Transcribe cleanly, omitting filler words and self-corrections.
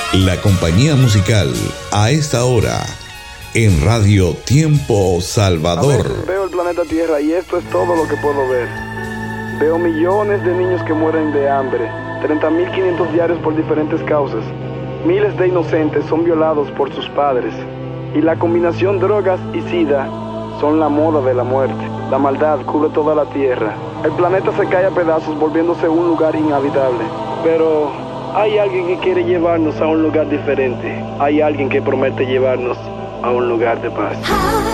La compañía musical a esta hora en Radio Tiempo Salvador. A veces veo el planeta Tierra y esto es todo lo que puedo ver. Veo millones de niños que mueren de hambre, 30.500 diarios por diferentes causas. Miles de inocentes son violados por sus padres. Y la combinación drogas y sida son la moda de la muerte. La maldad cubre toda la tierra. El planeta se cae a pedazos volviéndose un lugar inhabitable. Pero hay alguien que quiere llevarnos a un lugar diferente. Hay alguien que promete llevarnos a un lugar de paz.